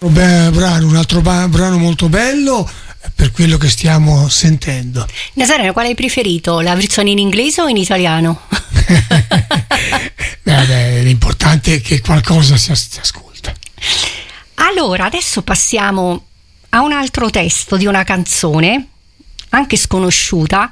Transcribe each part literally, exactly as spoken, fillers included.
Beh, brano, un altro ba- brano molto bello per quello che stiamo sentendo. Nazareno, quale hai preferito? La versione in inglese o in italiano? Beh, beh, l'importante è che qualcosa si, si ascolta. Allora, adesso passiamo a un altro testo di una canzone, anche sconosciuta.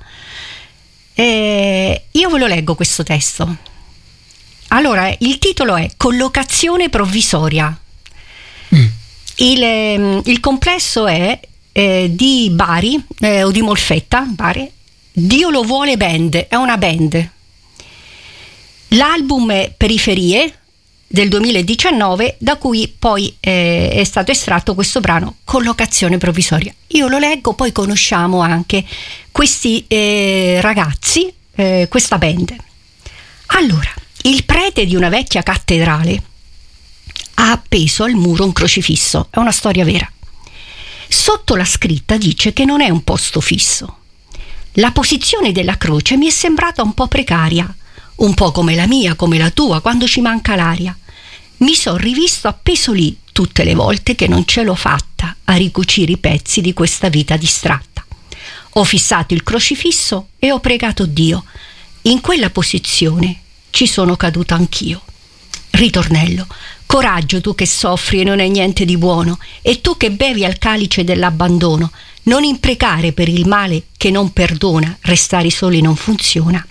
Eh, io ve lo leggo questo testo. Allora, il titolo è Collocazione provvisoria. Mm. Il, il complesso è eh, di Bari eh, o di Molfetta, Bari. Dio lo vuole band, è una band. L'album è Periferie del duemiladiciannove, da cui poi eh, è stato estratto questo brano Collocazione provvisoria. Io lo leggo, poi conosciamo anche questi eh, ragazzi, eh, questa band. Allora, il prete di una vecchia cattedrale ha appeso al muro un crocifisso, è una storia vera. Sotto la scritta dice che non è un posto fisso. La posizione della croce mi è sembrata un po' precaria, un po' come la mia, come la tua, quando ci manca l'aria. Mi sono rivisto appeso lì tutte le volte che non ce l'ho fatta a ricucire i pezzi di questa vita distratta. Ho fissato il crocifisso e ho pregato Dio. In quella posizione ci sono caduta anch'io. Ritornello. Coraggio, tu che soffri e non hai niente di buono, e tu che bevi al calice dell'abbandono, non imprecare per il male che non perdona, restare soli non funziona.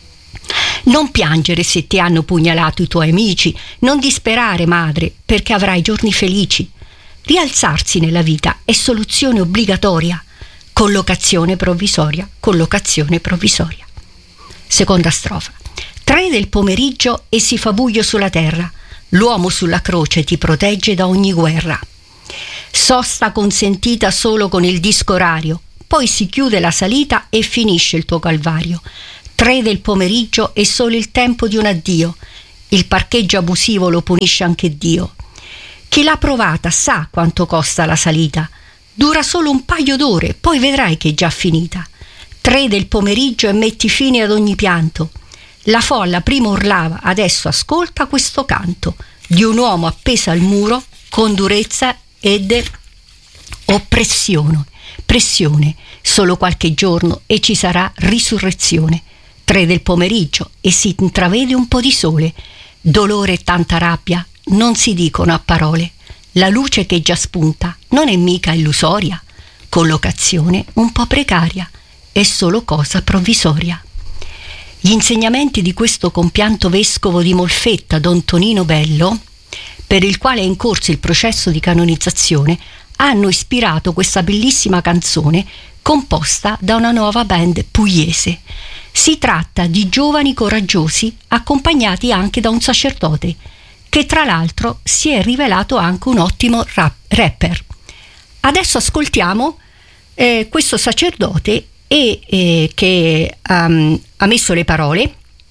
Non piangere se ti hanno pugnalato i tuoi amici, non disperare, madre, perché avrai giorni felici. Rialzarsi nella vita è soluzione obbligatoria. Collocazione provvisoria, collocazione provvisoria. Seconda strofa. Tre del pomeriggio e si fa buio sulla terra. L'uomo sulla croce ti protegge da ogni guerra. Sosta consentita solo con il disco orario, poi si chiude la salita e finisce il tuo calvario. Tre del pomeriggio è solo il tempo di un addio. Il parcheggio abusivo lo punisce anche Dio. Chi l'ha provata sa quanto costa la salita. Dura solo un paio d'ore, poi vedrai che è già finita. Tre del pomeriggio e metti fine ad ogni pianto. La folla prima urlava, adesso ascolta questo canto di un uomo appeso al muro con durezza ed oppressione. Pressione, solo qualche giorno e ci sarà risurrezione. Tre del pomeriggio e si intravede un po' di sole. Dolore e tanta rabbia non si dicono a parole. La luce che già spunta non è mica illusoria. Collocazione un po' precaria, è solo cosa provvisoria. Gli insegnamenti di questo compianto vescovo di Molfetta, Don Tonino Bello, per il quale è in corso il processo di canonizzazione, hanno ispirato questa bellissima canzone composta da una nuova band pugliese. Si tratta di giovani coraggiosi accompagnati anche da un sacerdote, che tra l'altro si è rivelato anche un ottimo rap- rapper. Adesso ascoltiamo eh, questo sacerdote e eh, che um, ha messo le parole,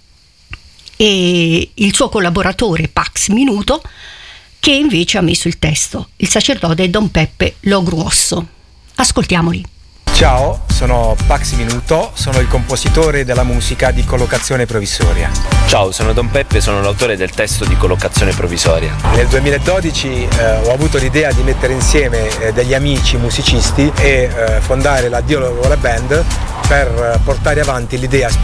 e il suo collaboratore Pax Minuto che invece ha messo il testo. Il sacerdote è Don Peppe Logruosso. Ascoltiamoli. Ciao, sono Pax Minuto, sono il compositore della musica di Collocazione provvisoria. Ciao, sono Don Peppe, sono l'autore del testo di Collocazione provvisoria. Nel duemiladodici eh, ho avuto l'idea di mettere insieme eh, degli amici musicisti e eh, fondare la Dio lo vuole band per portare avanti l'idea